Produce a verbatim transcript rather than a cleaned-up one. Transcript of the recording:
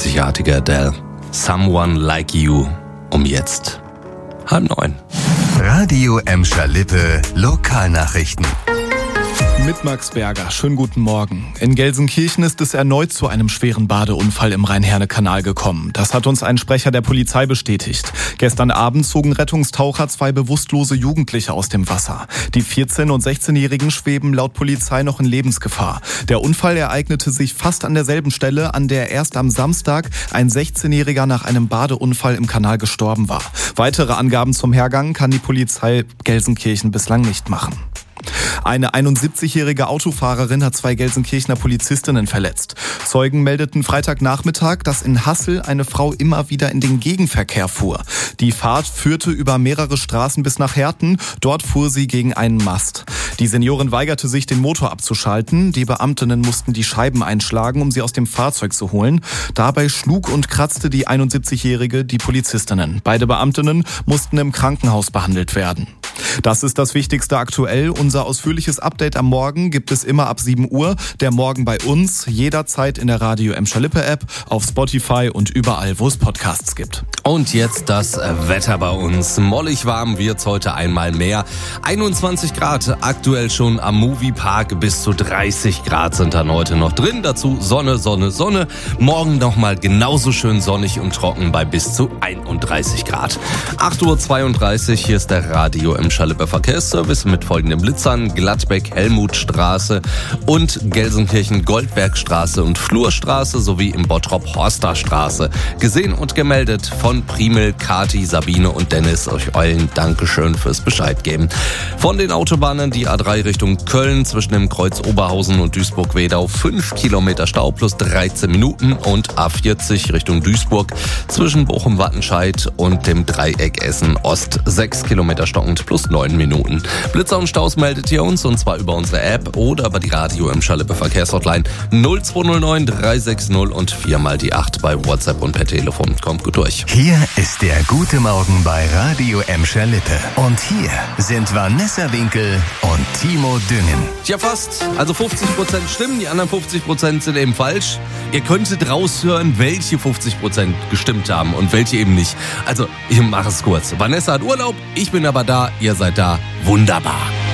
einzigartige Adele. Someone Like You. Um jetzt halb neun. Radio Emscher Lippe Lokalnachrichten. Mit Max Berger. Schönen guten Morgen. In Gelsenkirchen ist es erneut zu einem schweren Badeunfall im Rhein-Herne-Kanal gekommen. Das hat uns ein Sprecher der Polizei bestätigt. Gestern Abend zogen Rettungstaucher zwei bewusstlose Jugendliche aus dem Wasser. Die vierzehn- und sechzehnjährigen schweben laut Polizei noch in Lebensgefahr. Der Unfall ereignete sich fast an derselben Stelle, an der erst am Samstag ein sechzehnjähriger nach einem Badeunfall im Kanal gestorben war. Weitere Angaben zum Hergang kann die Polizei Gelsenkirchen bislang nicht machen. Eine einundsiebzigjährige Autofahrerin hat zwei Gelsenkirchener Polizistinnen verletzt. Zeugen meldeten Freitagnachmittag, dass in Hassel eine Frau immer wieder in den Gegenverkehr fuhr. Die Fahrt führte über mehrere Straßen bis nach Herten. Dort fuhr sie gegen einen Mast. Die Seniorin weigerte sich, den Motor abzuschalten. Die Beamtinnen mussten die Scheiben einschlagen, um sie aus dem Fahrzeug zu holen. Dabei schlug und kratzte die einundsiebzigjährige die Polizistinnen. Beide Beamtinnen mussten im Krankenhaus behandelt werden. Das ist das Wichtigste aktuell. Unser ausführliches Update am Morgen gibt es immer ab sieben Uhr. Der Morgen bei uns, jederzeit in der Radio Emscher Lippe App, auf Spotify und überall, wo es Podcasts gibt. Und jetzt das Wetter bei uns. Mollig warm wird's heute einmal mehr. einundzwanzig Grad aktuell schon am Moviepark. Bis zu dreißig Grad sind dann heute noch drin. Dazu Sonne, Sonne, Sonne. Morgen nochmal genauso schön sonnig und trocken bei bis zu einunddreißig Grad. acht Uhr zweiunddreißig, hier ist der Radio Emscher Lippe Verkehrsservice mit folgenden Blitzern: Gladbeck, Helmutstraße und Gelsenkirchen, Goldbergstraße und Flurstraße sowie im Bottrop Horsterstraße. Gesehen und gemeldet von Primel, Kati, Sabine und Dennis. Euch allen Dankeschön fürs Bescheid geben. Von den Autobahnen die A drei Richtung Köln zwischen dem Kreuz Oberhausen und Duisburg-Wedau fünf Kilometer Stau plus dreizehn Minuten und A vierzig Richtung Duisburg zwischen Bochum-Wattenscheid und dem Dreieck Essen-Ost sechs Kilometer stockend plus neun Minuten. Blitzer und Staus meldet ihr uns, und zwar über unsere App oder über die Radio Emscher Lippe Verkehrshotline null zwei null neun drei sechs null und viermal die acht bei WhatsApp und per Telefon. Kommt gut durch. Hier ist der Gute Morgen bei Radio Emscher Lippe. Und hier sind Vanessa Winkel und Timo Düngen. Ja, fast. Also fünfzig Prozent stimmen, die anderen fünfzig Prozent sind eben falsch. Ihr könntet raushören, welche fünfzig Prozent gestimmt haben und welche eben nicht. Also, ich mache es kurz. Vanessa hat Urlaub, ich bin aber da, ihr seid da. Wunderbar.